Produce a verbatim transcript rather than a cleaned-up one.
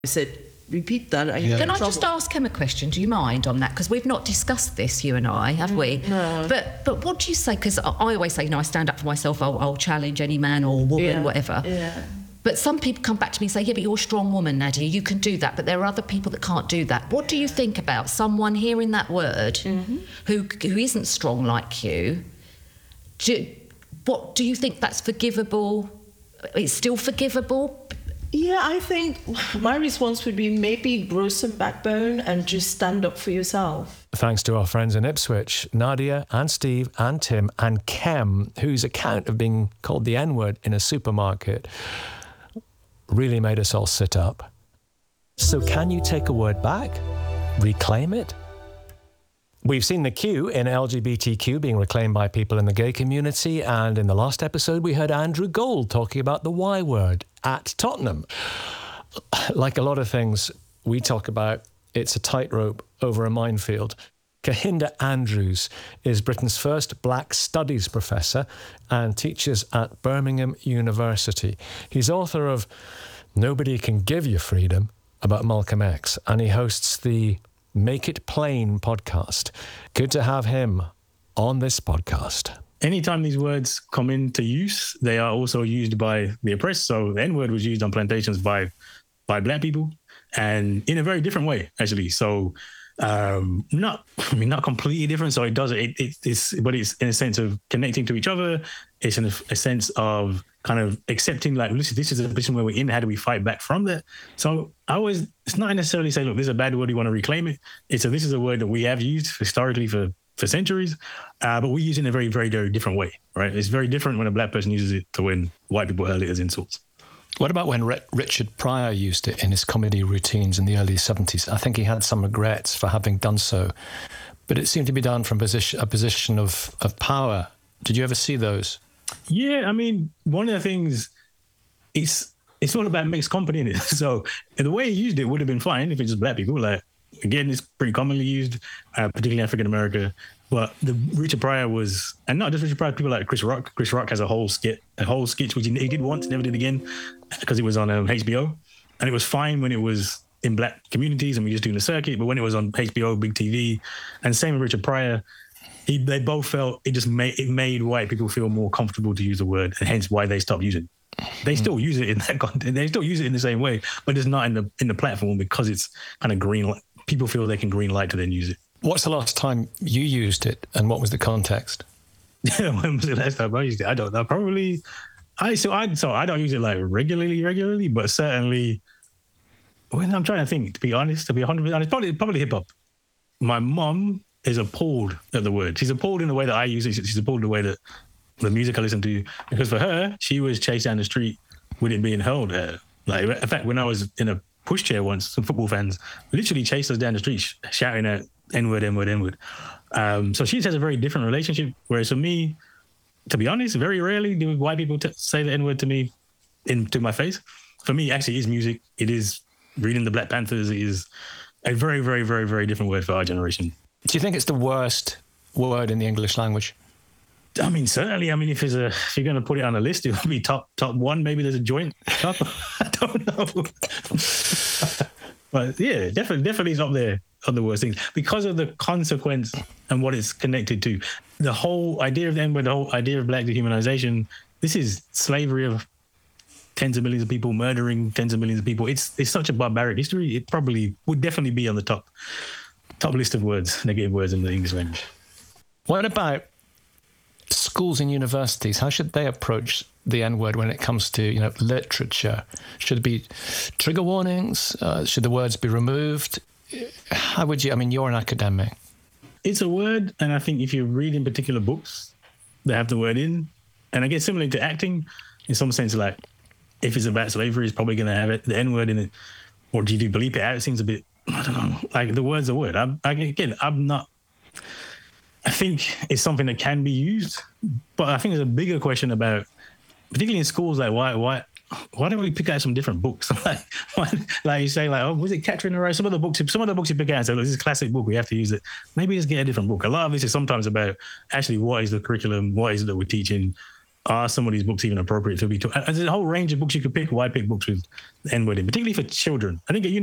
said, repeat that. I Yeah. Can I trouble. just ask him a question? Do you mind on that? Because we've not discussed this, you and I, have we? No. But but what do you say? Because I I always say, you know, I stand up for myself. I'll, I'll challenge any man or woman, Yeah. whatever. Yeah. But some people come back to me and say, yeah, but you're a strong woman, Nadia. You can do that. But there are other people that can't do that. What do you think about someone hearing that word Mm-hmm. who who isn't strong like you? Do, what do you think that's forgivable? It's still forgivable? Yeah, I think my response would be maybe grow some backbone and just stand up for yourself. Thanks to our friends in Ipswich, Nadia and Steve and Tim and Kem, whose account of being called the N-word in a supermarket really made us all sit up. So can you take a word back? Reclaim it? We've seen the Q in L G B T Q being reclaimed by people in the gay community, and in the last episode we heard Andrew Gold talking about the Y word at Tottenham. Like a lot of things we talk about, it's a tightrope over a minefield. Kahinda Andrews is Britain's first black studies professor and teaches at Birmingham University. He's author of Nobody Can Give You Freedom about Malcolm X, and he hosts the Make It Plain podcast. Good to have him on this podcast. Anytime these words come into use, they are also used by the oppressed. So the N-word was used on plantations by by black people, and in a very different way, actually. So um, not, I mean, not completely different. So it does it, it it's, but it's in a sense of connecting to each other. It's in a, a sense of kind of accepting, like, listen, this is a position where we're in. How do we fight back from that? So I always, it's not necessarily say, look, this is a bad word, you want to reclaim it. It's a, this is a word that we have used historically for, for centuries, uh, but we use it in a very, very, very different way, right? It's very different when a black person uses it to when white people hurl it as insults. What about when R- Richard Pryor used it in his comedy routines in the early seventies? I think he had some regrets for having done so, but it seemed to be done from position, a position of, of power. Did you ever see those? Yeah, I mean, one of the things, it's it's all about mixed company in it. So the way he used it would have been fine if it's just black people. Like, again, it's pretty commonly used, uh, particularly African America. But the Richard Pryor was, and not just Richard Pryor, people like Chris Rock. Chris Rock has a whole skit, a whole sketch which he, he did once, never did again, because it was on um, H B O, and it was fine when it was in black communities and we were just doing the circuit. But when it was on H B O, big T V, and same with Richard Pryor. He, they both felt it just made it made white people feel more comfortable to use the word, and hence why they stopped using it. They still use it in that content. They still use it in the same way, but it's not in the in the platform because it's kind of green light. People feel they can green light to then use it. What's the last time you used it, and what was the context? When was the last time I used it? I don't know. Probably. I so I so I don't use it like regularly, regularly, but certainly. When I'm trying to think, to be honest, to be one hundred percent honest, probably probably hip hop. My mom is appalled at the word. She's appalled in the way that I use it. She's appalled in the way that the music I listen to. Because for her, she was chased down the street with it being hurled at her. Like, in fact, when I was in a pushchair once, some football fans literally chased us down the street sh- shouting at N-word, N-word, N-word. Um, so she has a very different relationship. Whereas for me, to be honest, very rarely do white people t- say the N-word to me in to my face. For me, actually, it is music. It is reading the Black Panthers. It is a very, very, very, very different word for our generation. Do you think it's the worst word in the English language? I mean, certainly. I mean, if, it's a, if you're going to put it on a list, it would be top top one. Maybe there's a joint top. I don't know. But yeah, definitely, definitely it's up there on the worst things because of the consequence and what it's connected to. The whole idea of the N-word, the whole idea of black dehumanization, this is slavery of tens of millions of people, murdering tens of millions of people. It's it's such a barbaric history. It probably would definitely be on the top. Top list of words, negative words in the English language. What about schools and universities? How should they approach the N-word when it comes to, you know, literature? Should it be trigger warnings? Uh, should the words be removed? How would you, I mean, you're an academic. It's a word, and I think if you read in particular books, they have the word in. And I guess similar to acting, in some sense, like, if it's about slavery, it's probably going to have it, the N-word in it. Or do you do bleep it out? It seems a bit, I don't know, like the word's a word. I'm, I, again, I'm not, I think it's something that can be used, but I think there's a bigger question about, particularly in schools, like why why why don't we pick out some different books? like, why, like you say, like, oh, was it Catcher in the Rye? Some of the books, some of the books you pick out and say, look, this is a classic book, we have to use it. Maybe just get a different book. A lot of this is sometimes about actually what is the curriculum, what is it that we're teaching, are some of these books even appropriate to be taught? There's a whole range of books you could pick. Why pick books with the N word in, particularly for children? I think at